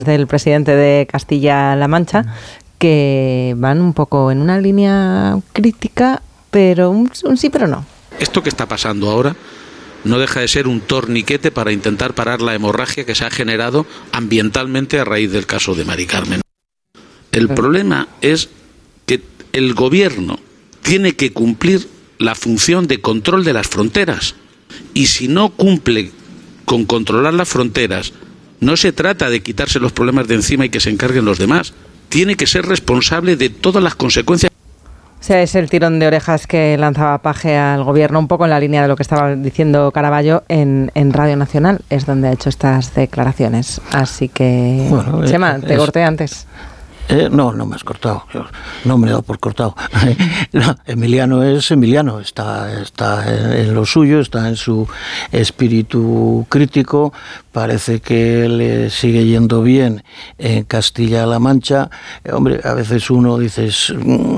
del presidente de Castilla-La Mancha, que van un poco en una línea crítica, pero un sí pero no. Esto que está pasando ahora no deja de ser un torniquete para intentar parar la hemorragia que se ha generado ambientalmente a raíz del caso de Mari Carmen. El problema es que el gobierno tiene que cumplir la función de control de las fronteras, y si no cumple con controlar las fronteras, no se trata de quitarse los problemas de encima y que se encarguen los demás. Tiene que ser responsable de todas las consecuencias. O sea, es el tirón de orejas que lanzaba Paje al gobierno, un poco en la línea de lo que estaba diciendo Caraballo en Radio Nacional, es donde ha hecho estas declaraciones. Así que, bueno, Chema, te corté antes. No me has cortado, no me he dado por cortado. No, Emiliano es Emiliano, está en lo suyo, está en su espíritu crítico, parece que le sigue yendo bien en Castilla-La Mancha. Hombre, a veces uno dices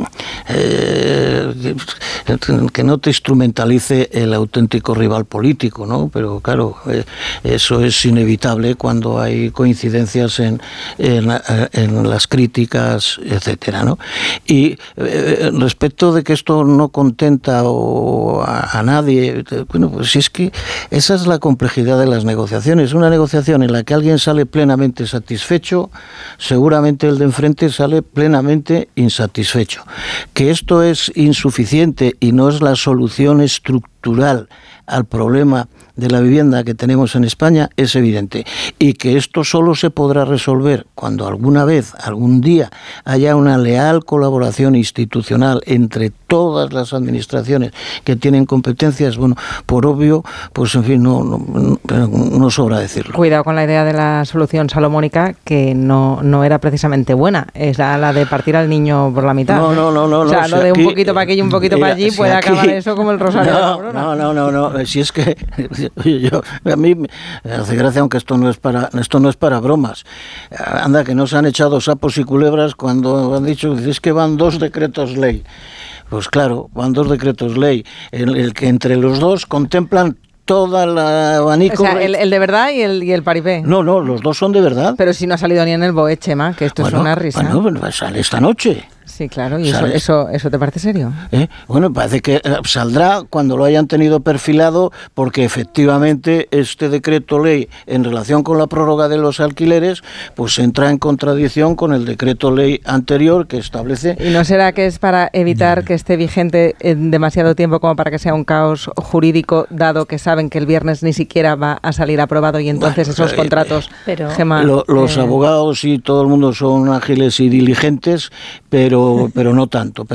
que no te instrumentalice el auténtico rival político, ¿no? Pero claro, eso es inevitable cuando hay coincidencias en las críticas, etcétera, ¿no? Y respecto de que esto no contenta a nadie, bueno, pues si es que esa es la complejidad de las negociaciones. Una negociación en la que alguien sale plenamente satisfecho, seguramente el de enfrente sale plenamente insatisfecho. Que esto es insuficiente y no es la solución estructural al problema de la vivienda que tenemos en España es evidente, y que esto solo se podrá resolver cuando alguna vez, algún día, haya una leal colaboración institucional entre todas las administraciones que tienen competencias. Bueno, por obvio, pues en fin, no sobra decirlo. Cuidado con la idea de la solución salomónica, que no era precisamente buena, es la de partir al niño por la mitad. No. O sea, lo de un poquito para aquí y un poquito para allí, puede acabar eso como el rosario de la corona. No, si es que a mí me hace gracia, aunque esto no es para bromas. Anda, que no se han echado sapos y culebras cuando han dicho, es que van 2 decretos ley. Pues claro, van 2 decretos ley, el que entre los dos contemplan toda la abanico. O sea, el de verdad y el paripé. No, los dos son de verdad. Pero si no ha salido ni en el BOE, Chema, que esto es una risa. Bueno, pues sale esta noche. Sí, claro, ¿y eso te parece serio? Bueno, parece que saldrá cuando lo hayan tenido perfilado, porque efectivamente este decreto ley en relación con la prórroga de los alquileres pues entra en contradicción con el decreto ley anterior que establece... ¿Y no será que es para evitar que esté vigente en demasiado tiempo como para que sea un caos jurídico, dado que saben que el viernes ni siquiera va a salir aprobado y entonces esos contratos... Gemma, los abogados y todo el mundo son ágiles y diligentes, pero no tanto.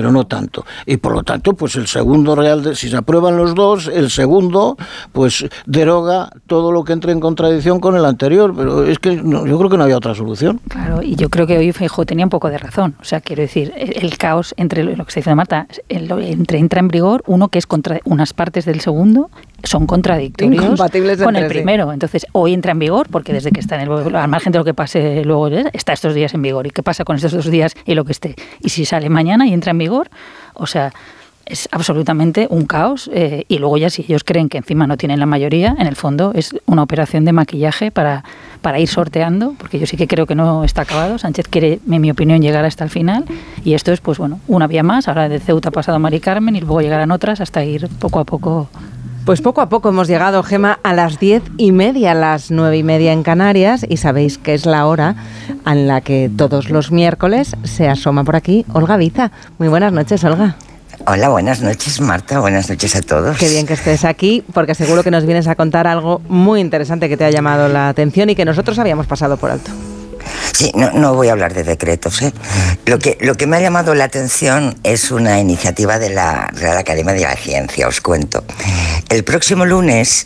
Y por lo tanto, pues el segundo si se aprueban los dos, el segundo, pues deroga todo lo que entre en contradicción con el anterior. Pero es que yo creo que no había otra solución. Claro, y yo creo que hoy Feijóo tenía un poco de razón. O sea, quiero decir, el caos entre lo que está diciendo Marta, entra en vigor uno que es contra unas partes del segundo, son contradictorios incompatibles con el primero. Entonces, hoy entra en vigor, porque desde que está en al margen de lo que pase luego, está estos días en vigor. ¿Y qué pasa con estos 2 días y lo que esté? Y si sale mañana y entra en vigor, o sea, es absolutamente un caos. Y luego ya si ellos creen que encima no tienen la mayoría, en el fondo es una operación de maquillaje para ir sorteando, porque yo sí que creo que no está acabado. Sánchez quiere, en mi opinión, llegar hasta el final, y esto es, pues bueno, una vía más. Ahora de Ceuta ha pasado a Mari Carmen y luego llegarán otras hasta ir poco a poco. Pues poco a poco hemos llegado, Gemma, a las 10:30, las 9:30 en Canarias, y sabéis que es la hora en la que todos los miércoles se asoma por aquí Olga Viza. Muy buenas noches, Olga. Hola, buenas noches, Marta, buenas noches a todos. Qué bien que estés aquí, porque seguro que nos vienes a contar algo muy interesante que te ha llamado la atención y que nosotros habíamos pasado por alto. Sí, no voy a hablar de decretos, ¿eh? Lo que me ha llamado la atención es una iniciativa de la Real Academia de la Ciencia, os cuento. El próximo lunes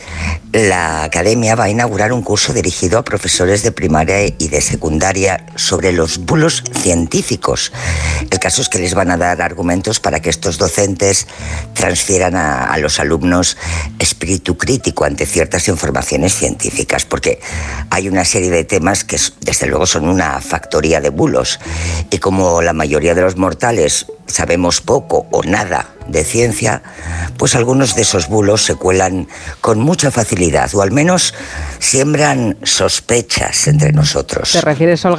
la Academia va a inaugurar un curso dirigido a profesores de primaria y de secundaria sobre los bulos científicos. El caso es que les van a dar argumentos para que estos docentes transfieran a los alumnos espíritu crítico ante ciertas informaciones científicas, porque hay una serie de temas que desde luego son una factoría de bulos, y como la mayoría de los mortales sabemos poco o nada de ciencia, pues algunos de esos bulos se cuelan con mucha facilidad, o al menos siembran sospechas entre nosotros. ¿Te refieres, Olga,